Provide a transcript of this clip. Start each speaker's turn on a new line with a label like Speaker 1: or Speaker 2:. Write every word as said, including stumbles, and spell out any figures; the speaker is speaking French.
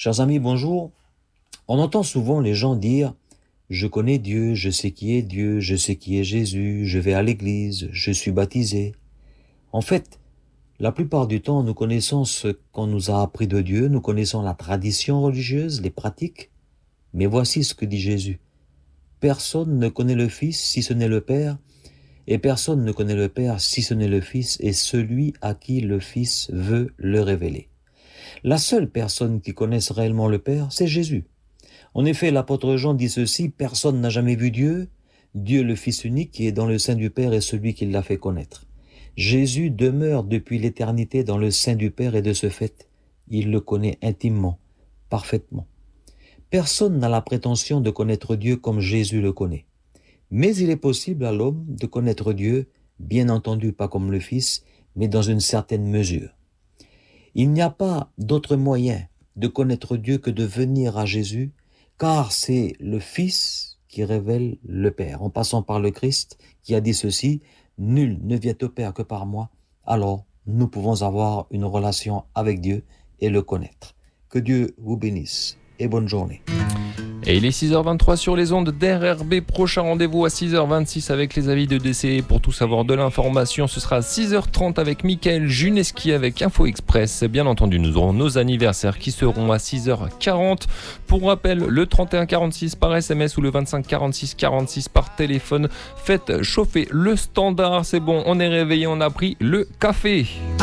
Speaker 1: Chers amis, bonjour. On entend souvent les gens dire « Je connais Dieu, je sais qui est Dieu, je sais qui est Jésus, je vais à l'église, je suis baptisé. » En fait, la plupart du temps, nous connaissons ce qu'on nous a appris de Dieu, nous connaissons la tradition religieuse, les pratiques. Mais voici ce que dit Jésus. Personne ne connaît le Fils si ce n'est le Père, et personne ne connaît le Père si ce n'est le Fils et celui à qui le Fils veut le révéler. La seule personne qui connaisse réellement le Père, c'est Jésus. En effet, l'apôtre Jean dit ceci, « Personne n'a jamais vu Dieu, Dieu le Fils unique qui est dans le sein du Père est celui qui l'a fait connaître. » Jésus demeure depuis l'éternité dans le sein du Père et de ce fait, il le connaît intimement, parfaitement. Personne n'a la prétention de connaître Dieu comme Jésus le connaît. Mais il est possible à l'homme de connaître Dieu, bien entendu pas comme le Fils, mais dans une certaine mesure. Il n'y a pas d'autre moyen de connaître Dieu que de venir à Jésus, car c'est le Fils qui révèle le Père, en passant par le Christ qui a dit ceci, « Nul ne vient au Père que par moi », alors nous pouvons avoir une relation avec Dieu et le connaître. Que Dieu vous bénisse et bonne journée.
Speaker 2: Et il est six heures vingt-trois sur les ondes d'R R B. Prochain rendez-vous à six heures vingt-six avec les avis de décès. Pour tout savoir de l'information, ce sera à six heures trente avec Mickaël Juneski avec Info Express. Bien entendu, nous aurons nos anniversaires qui seront à six heures quarante. Pour rappel, le trente et un quarante-six par S M S ou le vingt-cinq quarante-six quarante-six par téléphone. Faites chauffer le standard. C'est bon, on est réveillé, on a pris le café.